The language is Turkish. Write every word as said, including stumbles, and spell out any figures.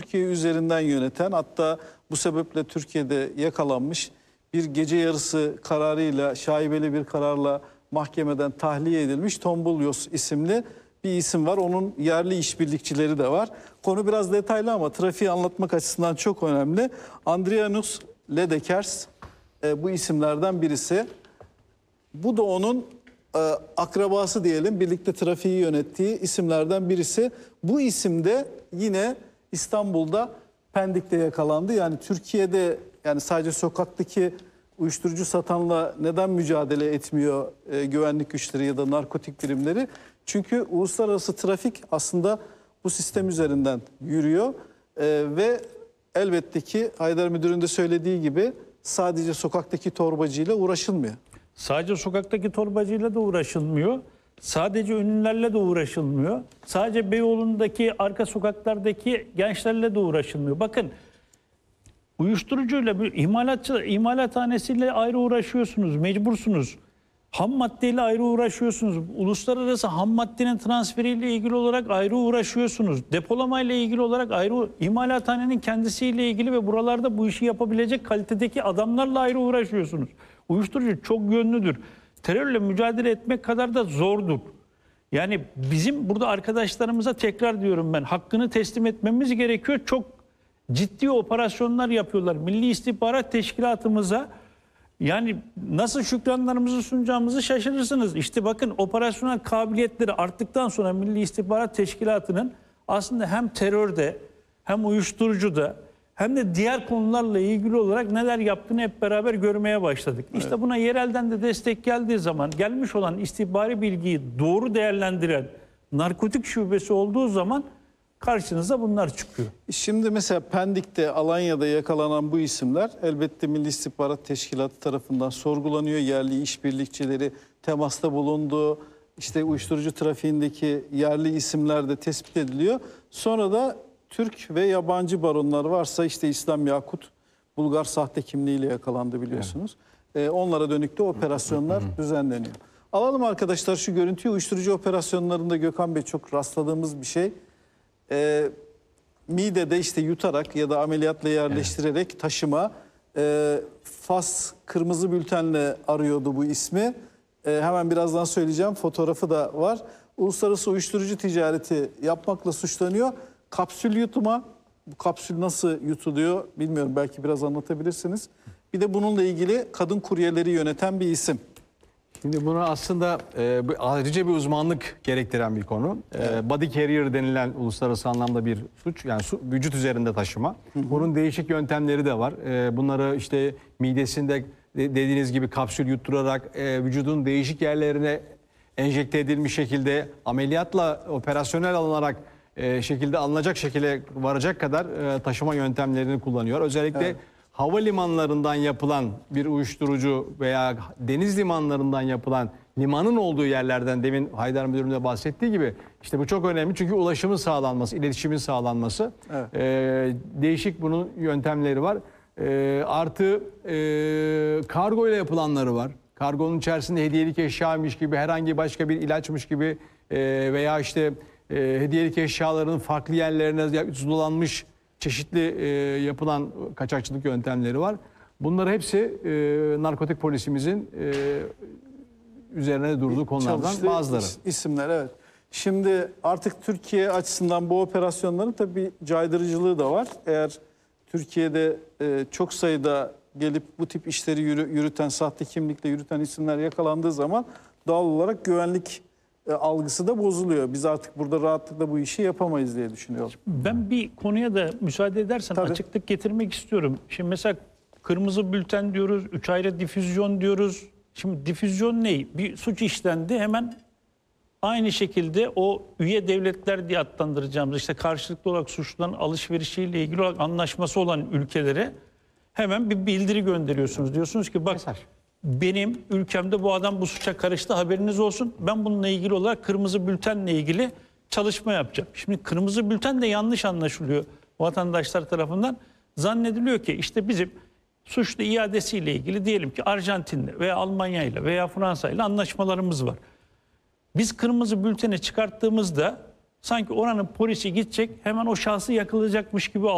Türkiye üzerinden yöneten, hatta bu sebeple Türkiye'de yakalanmış, bir gece yarısı kararıyla, şaibeli bir kararla mahkemeden tahliye edilmiş Tombulyos isimli bir isim var. Onun yerli işbirlikçileri de var. Konu biraz detaylı ama trafiği anlatmak açısından çok önemli. Andrianus Ledekers e, bu isimlerden birisi. Bu da onun e, akrabası diyelim, birlikte trafiği yönettiği isimlerden birisi. Bu isim de yine İstanbul'da Pendik'te yakalandı. Yani Türkiye'de, yani sadece sokaktaki uyuşturucu satanla neden mücadele etmiyor e, güvenlik güçleri ya da narkotik birimleri? Çünkü uluslararası trafik aslında bu sistem üzerinden yürüyor e, ve elbette ki Haydar Müdür'ün de söylediği gibi sadece sokaktaki torbacıyla uğraşılmıyor. Sadece sokaktaki torbacıyla da uğraşılmıyor. Sadece ünlülerle de uğraşılmıyor. Sadece Beyoğlu'ndaki arka sokaklardaki gençlerle de uğraşılmıyor. Bakın, uyuşturucuyla, bir imalatçı, imalathanesiyle ayrı uğraşıyorsunuz, mecbursunuz. Ham maddeyle ayrı uğraşıyorsunuz. Uluslararası ham maddenin transferiyle ilgili olarak ayrı uğraşıyorsunuz. Depolamayla ilgili olarak ayrı, imalathanenin kendisiyle ilgili ve buralarda bu işi yapabilecek kalitedeki adamlarla ayrı uğraşıyorsunuz. Uyuşturucu çok yönlüdür. Terörle mücadele etmek kadar da zordur. Yani bizim burada arkadaşlarımıza tekrar diyorum ben, hakkını teslim etmemiz gerekiyor. Çok ciddi operasyonlar yapıyorlar. Milli İstihbarat Teşkilatımıza yani nasıl şükranlarımızı sunacağımızı şaşırırsınız. İşte bakın, operasyonel kabiliyetleri arttıktan sonra Milli İstihbarat Teşkilatı'nın aslında hem terörde hem uyuşturucuda hem de diğer konularla ilgili olarak neler yaptığını hep beraber görmeye başladık. Evet. İşte buna yerelden de destek geldiği zaman, gelmiş olan istihbari bilgiyi doğru değerlendiren narkotik şubesi olduğu zaman karşınıza bunlar çıkıyor. Şimdi mesela Pendik'te, Alanya'da yakalanan bu isimler elbette Milli İstihbarat Teşkilatı tarafından sorgulanıyor. Yerli işbirlikçileri temasta bulundu. İşte uyuşturucu trafiğindeki yerli isimler de tespit ediliyor. Sonra da Türk ve yabancı baronlar varsa, işte İslam Yakut Bulgar sahte kimliğiyle yakalandı biliyorsunuz. Evet. Ee, onlara dönük de operasyonlar düzenleniyor. Alalım arkadaşlar şu görüntüyü. Uyuşturucu operasyonlarında Gökhan Bey çok rastladığımız bir şey. E, midede işte yutarak ya da ameliyatla yerleştirerek evet. taşıma. E, Fas kırmızı bültenle arıyordu bu ismi. E, hemen birazdan söyleyeceğim, fotoğrafı da var. Uluslararası uyuşturucu ticareti yapmakla suçlanıyor. Kapsül yutuma, bu kapsül nasıl yutuluyor bilmiyorum, belki biraz anlatabilirsiniz. Bir de bununla ilgili kadın kuryeleri yöneten bir isim. Şimdi bunu aslında e, ayrıca bir uzmanlık gerektiren bir konu. Evet. E, body carrier denilen uluslararası anlamda bir suç. Yani su, vücut üzerinde taşıma. Hı hı. Bunun değişik yöntemleri de var. E, bunları işte midesinde dediğiniz gibi kapsül yutturarak e, vücudun değişik yerlerine enjekte edilmiş şekilde ameliyatla operasyonel alınarak e, şekilde alınacak şekilde varacak kadar e, taşıma yöntemlerini kullanıyor. Özellikle evet. havalimanlarından yapılan bir uyuşturucu veya deniz limanlarından yapılan, limanın olduğu yerlerden, demin Haydar Müdürüm de bahsettiği gibi, işte bu çok önemli çünkü ulaşımın sağlanması, iletişimin sağlanması. Evet. E, değişik bunun yöntemleri var. E, artı e, kargo ile yapılanları var. Kargonun içerisinde hediyelik eşyaymış gibi, herhangi başka bir ilaçmış gibi e, veya işte e, hediyelik eşyaların farklı yerlerine dolanmış çeşitli e, yapılan kaçakçılık yöntemleri var. Bunlar hepsi e, narkotik polisimizin e, üzerine durduğu konulardan çalıştığı bazıları. İsimler, evet. Şimdi artık Türkiye açısından bu operasyonların tabii caydırıcılığı da var. Eğer Türkiye'de e, çok sayıda gelip bu tip işleri yürü, yürüten, sahte kimlikle yürüten isimler yakalandığı zaman doğal olarak güvenlik e, algısı da bozuluyor. Biz artık burada rahatlıkla bu işi yapamayız diye düşünüyorum. Ben bir konuya da müsaade edersen Tabii. açıklık getirmek istiyorum. Şimdi mesela kırmızı bülten diyoruz, üç ayrı difüzyon diyoruz. Şimdi difüzyon ne? Bir suç işlendi, hemen aynı şekilde o üye devletler diye adlandıracağımız, işte karşılıklı olarak suçluların alışverişiyle ilgili olarak anlaşması olan ülkelere hemen bir bildiri gönderiyorsunuz. Diyorsunuz ki bak, mesaj, benim ülkemde bu adam bu suça karıştı, haberiniz olsun. Ben bununla ilgili olarak kırmızı bültenle ilgili çalışma yapacağım. Şimdi kırmızı bülten de yanlış anlaşılıyor vatandaşlar tarafından. Zannediliyor ki işte bizim suçlu iadesiyle ilgili diyelim ki Arjantin'le veya Almanya'yla veya Fransa'yla anlaşmalarımız var. Biz kırmızı bülteni çıkarttığımızda sanki oranın polisi gidecek, hemen o şahsı yakalayacakmış gibi